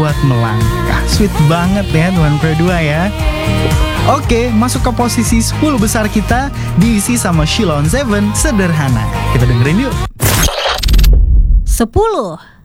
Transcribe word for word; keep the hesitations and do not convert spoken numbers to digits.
buat melangkah. Sweet banget ya Tuan Pro dua ya. Oke, masuk ke posisi sepuluh besar kita, diisi sama Sheila on Seven, Sederhana. Kita dengerin yuk. Sepuluh.